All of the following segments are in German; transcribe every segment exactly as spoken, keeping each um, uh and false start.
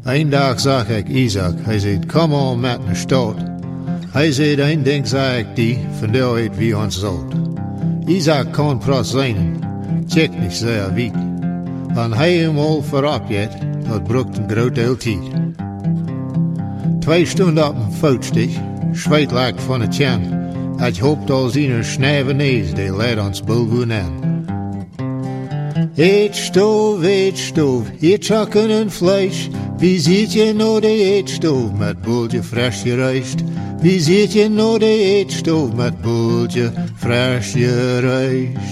Een dag zag ik Isaac. Hij zei, kom on met naar stad. Hij zei, een ding zei ik die, van daaruit wie ons zult. Isaac kon pros zijn, check niet zeer wiek. En hij hem al voorop jet, dat brukt een groot deel tijd. Twee stunden op een voetstig, zweet lijkt van het tjan. Het hoopt als een snijve nees, die leidt ons bulwoen aan. Eetstoof, eetstoof, eetzakken en vlees. Wie ziet je nou de eetstoof met boeltje fris gereisd? Wie ziet je nou de eetstoof met boeltje fris gereisd?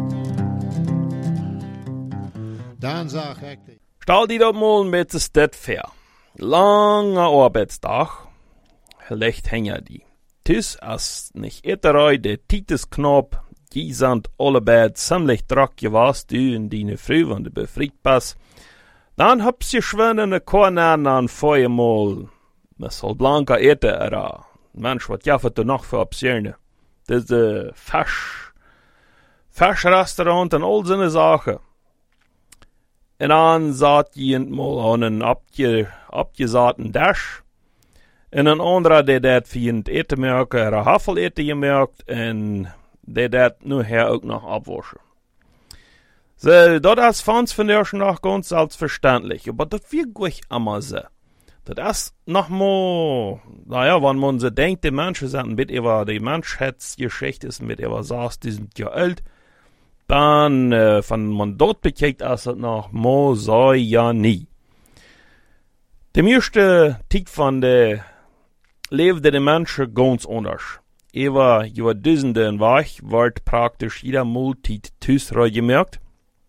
Dan zag ik de... Stel die dat mal met de stad ver. Lange arbeidsdag. Licht hangen die. Dus als niet eterij de tietesknop, die zijn allebei ziemlich druk geweest in die früh, want de bevrijd pas. Dan heb je schwen in de kornen aan feuermol. Met sol blanca eten er. Mensch, wat jaffet er nog voor opzerne. Dat is de vers. Vers restaurant en al zijn zaken. En dan zat je mal aan een opge, opgezaten dash. En een andere die dat voor het eten merken, er een hafel eten gemerkt. En die dat nu her ook nog opwaschen. So, dat is van vandaag nog ganz selbstverständlich. Aber das wird gut immer so. Das ist noch mal, naja, wenn man so denkt, die Menschen sind mit über die Menschheitsgeschichte ist mit über sagt, die sind ja alt, dann, äh, wenn man dort bekijkt, ist es noch mal so ja nie. De meeste tijd van de leefden de mensen ganz anders. Über Jahrtausenden weg wordt praktisch jeder Multit thuis gemerkt.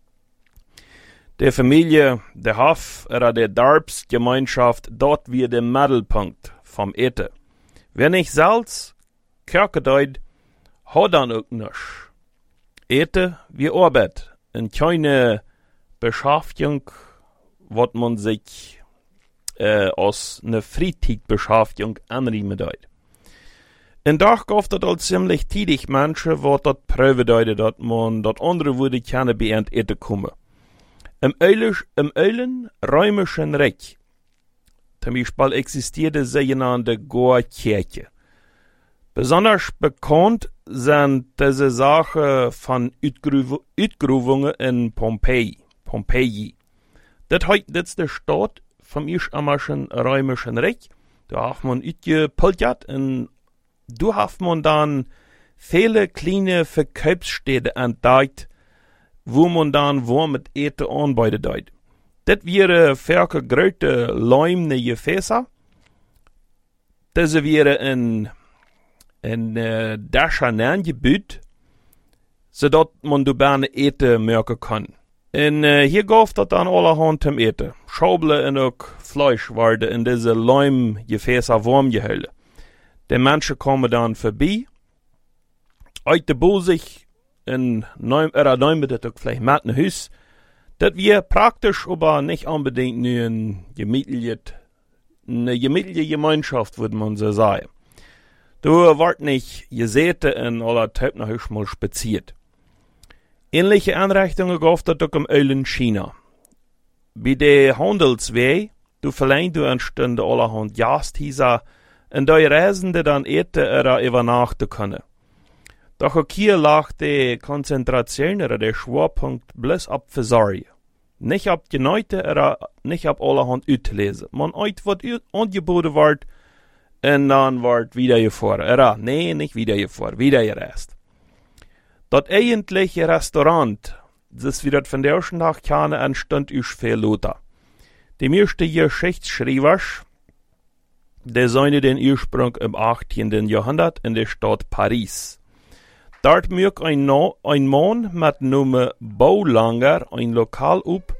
De Familie, de Hof oder de Dorpsgemeinschaft, dort wird der Mittelpunkt vom Eten. Wenn ich selbst Kirchedeut, hat dann auch nichts. Eten wie Arbeit, und keine Beschäftigung, wat man sich äh, aus einer Freizeitbeschäftigung annehmen deut. En dag gaf dat al ziemlich tidig Menschen, wat dat prüfen deuten, dat man dat andere würde gerne bei ent eten kommen. Im, Eulisch, im Eulen römischen Reich, zum Beispiel existierte sogenannte Goa-Kirche. Besonders bekannt sind diese Sachen von Utgruvungen in Pompeji. Pompeji. Das ist die Stadt vom ursprünglichen römischen Reich. Da hat man utgepilgert und da hat man dann viele kleine Verkaufsstädte entdeckt, wo man dann warm mit Eten anbietet deut. Das wäre ferke große Leimne Gefäße. Das wäre in, in äh, Dächern gebaut, sodass man da gerne Eten merken kann. Und äh, hier gab das dann allerhand zum Eten. Schaubele und auch Fleisch werden in diese Leimgefäße warm gehalten. Die Menschen kommen dann vorbei, uit de boel sich in neun, oder neun mit auch vielleicht mit ein Haus, das wir praktisch aber nicht unbedingt nur ein gemütliches, eine gemütliche Gemeinschaft, würde man so sagen. Du wird nicht gesehen in aller Zeit noch mal spaziert. Ähnliche Anrichtungen gab es auch im Ölen China. Bei der Handelsweg, du verleihen du entstanden allerhand Gasthäuser, und die Reisende dann eten oder übernachten können. Doch auch hier lag die Konzentration oder der Schwerpunkt bloß ab Versorgen. Nicht ab die Leute oder nicht ab allerhand auslesen. Man uit wat angeboten wird, und dann wird wieder gefahren. Oder, nee, nicht wieder gefahren, wieder gereist. Das eigentliche Restaurant, das wir dort von der ersten Tag kennen, entstand aus viel Lothar. Die meisten Geschichtsschreiber, die seien den Ursprung im achtzehnten Jahrhundert in der Stadt Paris. Dort mögt ein, no, ein Mann mit Namen Boulanger ein Lokal up,